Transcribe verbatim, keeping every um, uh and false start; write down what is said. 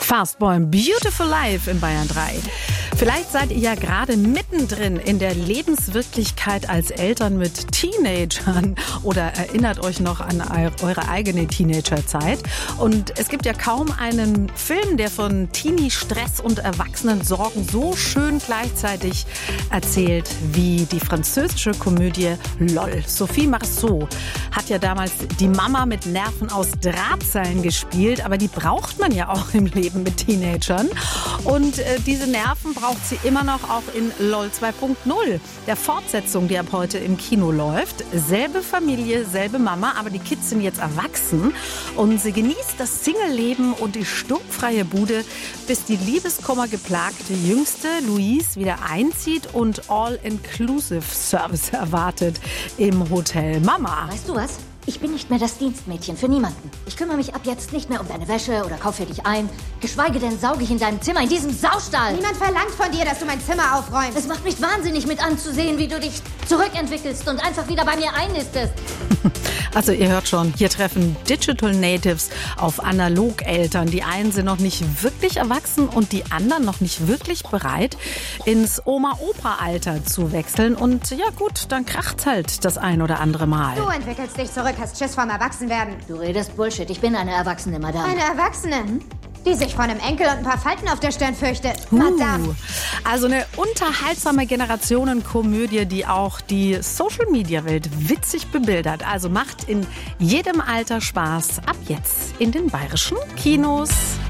Fastboy, Beautiful Life in Bayern drei. Vielleicht seid ihr ja gerade mittendrin in der Lebenswirklichkeit als Eltern mit Teenagern oder erinnert euch noch an eure eigene Teenagerzeit. Und es gibt ja kaum einen Film, der von Teenie-Stress und Erwachsenensorgen so schön gleichzeitig erzählt wie die französische Komödie LOL. Sophie Marceau hat ja damals die Mama mit Nerven aus Drahtseilen gespielt, aber die braucht man ja auch im Leben mit Teenagern. Und äh, diese Nerven braucht sie immer noch auch in LOL zwei Punkt null, der Fortsetzung, die ab heute im Kino läuft. Selbe Familie, selbe Mama, aber die Kids sind jetzt erwachsen und sie genießt das Single-Leben und die sturmfreie Bude, bis die Liebeskummer geplagte Jüngste Louise wieder einzieht und All-Inclusive-Service erwartet im Hotel Mama. Weißt du was? Ich bin nicht mehr das Dienstmädchen für niemanden. Ich kümmere mich ab jetzt nicht mehr um deine Wäsche oder kaufe für dich ein. Geschweige denn sauge ich in deinem Zimmer, in diesem Saustall. Niemand verlangt von dir, dass du mein Zimmer aufräumst. Es macht mich wahnsinnig mit anzusehen, wie du dich zurückentwickelst und einfach wieder bei mir einnistest. Also ihr hört schon, hier treffen Digital Natives auf Analog-Eltern. Die einen sind noch nicht wirklich erwachsen und die anderen noch nicht wirklich bereit, ins Oma-Opa-Alter zu wechseln. Und ja gut, dann kracht's halt das ein oder andere Mal. Du entwickelst dich zurück, hast Schiss vorm Erwachsenwerden. Du redest Bullshit. Ich bin eine Erwachsene, Madame. Eine Erwachsene? Hm? Die sich vor einem Enkel und ein paar Falten auf der Stirn fürchtet. Uh, Madame. Also eine unterhaltsame Generationenkomödie, die auch die Social-Media-Welt witzig bebildert. Also macht in jedem Alter Spaß. Ab jetzt in den bayerischen Kinos.